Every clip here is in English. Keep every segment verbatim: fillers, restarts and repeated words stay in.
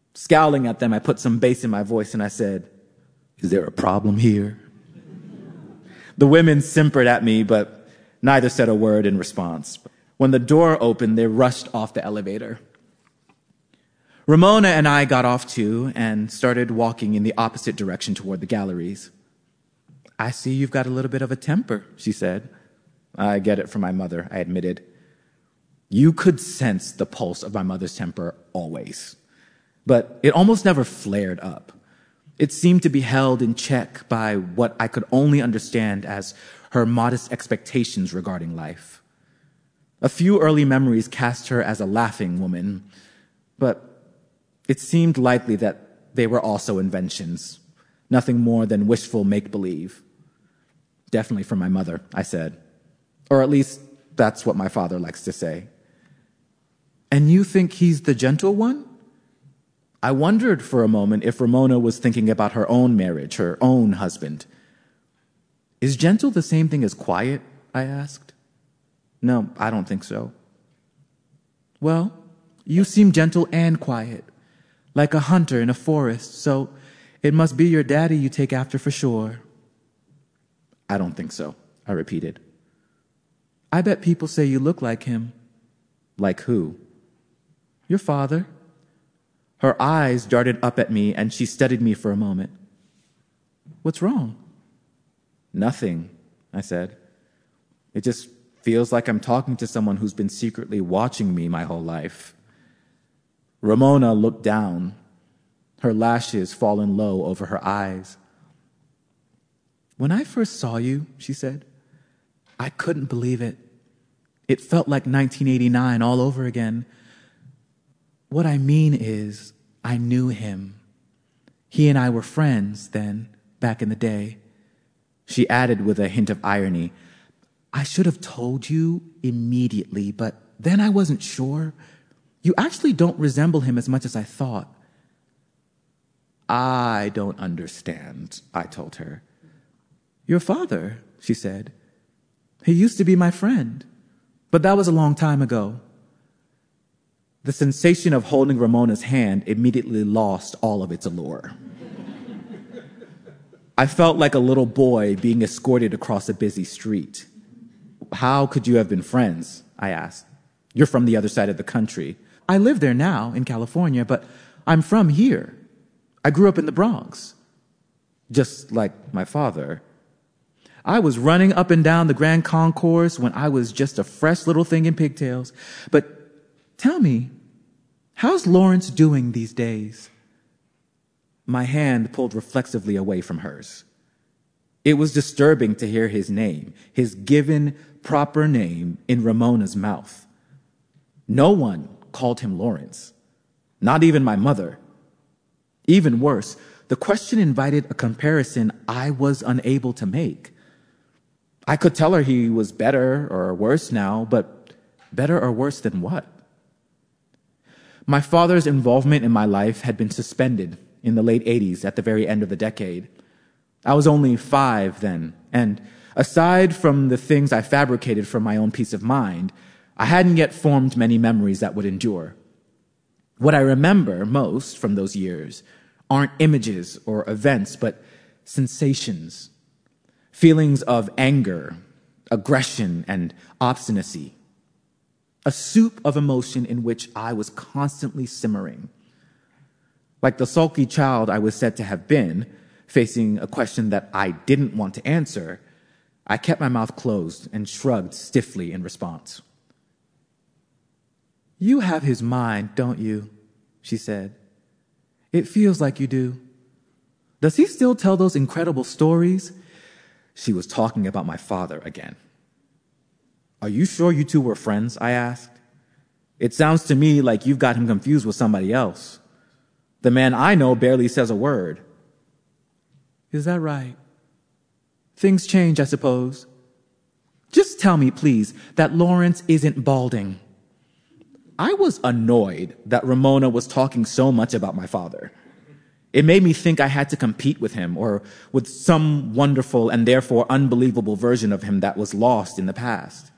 Scowling at them, I put some bass in my voice and I said, "Is there a problem here?" The women simpered at me, but neither said a word in response. When the door opened, they rushed off the elevator. Ramona and I got off too and started walking in the opposite direction toward the galleries. "I see you've got a little bit of a temper," she said. "I get it from my mother," I admitted. You could sense the pulse of my mother's temper always, but it almost never flared up. It seemed to be held in check by what I could only understand as her modest expectations regarding life. A few early memories cast her as a laughing woman, but it seemed likely that they were also inventions, nothing more than wishful make-believe. "Definitely from my mother," I said. Or at least that's what my father likes to say. "And you think he's the gentle one?" I wondered for a moment if Ramona was thinking about her own marriage, her own husband. "Is gentle the same thing as quiet?" I asked. "No, I don't think so." "Well, you seem gentle and quiet, like a hunter in a forest, so it must be your daddy you take after for sure." "I don't think so," I repeated. "I bet people say you look like him." "Like who?" "Your father." Her eyes darted up at me, and she studied me for a moment. "What's wrong?" "Nothing," I said. "It just feels like I'm talking to someone who's been secretly watching me my whole life." Ramona looked down, her lashes fallen low over her eyes. "When I first saw you," she said, "I couldn't believe it. It felt like nineteen eighty-nine all over again. What I mean is, I knew him. He and I were friends then, back in the day." She added with a hint of irony, "I should have told you immediately, but then I wasn't sure. You actually don't resemble him as much as I thought." "I don't understand," I told her. "Your father," she said. "He used to be my friend, but that was a long time ago." The sensation of holding Ramona's hand immediately lost all of its allure. I felt like a little boy being escorted across a busy street. "How could you have been friends?" I asked. "You're from the other side of the country." "I live there now, in California, but I'm from here. I grew up in the Bronx." "Just like my father." "I was running up and down the Grand Concourse when I was just a fresh little thing in pigtails. But tell me, how's Lawrence doing these days?" My hand pulled reflexively away from hers. It was disturbing to hear his name, his given proper name, in Ramona's mouth. No one called him Lawrence, not even my mother. Even worse, the question invited a comparison I was unable to make. I could tell her he was better or worse now, but better or worse than what? My father's involvement in my life had been suspended in the late eighties at the very end of the decade. I was only five then, and aside from the things I fabricated for my own peace of mind, I hadn't yet formed many memories that would endure. What I remember most from those years aren't images or events, but sensations, feelings of anger, aggression, and obstinacy. A soup of emotion in which I was constantly simmering. Like the sulky child I was said to have been, facing a question that I didn't want to answer, I kept my mouth closed and shrugged stiffly in response. "You have his mind, don't you?" she said. "It feels like you do. Does he still tell those incredible stories?" She was talking about my father again. "Are you sure you two were friends?" I asked. "It sounds to me like you've got him confused with somebody else. The man I know barely says a word." "Is that right? Things change, I suppose. Just tell me, please, that Lawrence isn't balding." I was annoyed that Ramona was talking so much about my father. It made me think I had to compete with him or with some wonderful and therefore unbelievable version of him that was lost in the past.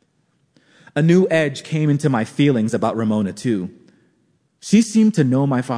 A new edge came into my feelings about Ramona, too. She seemed to know my father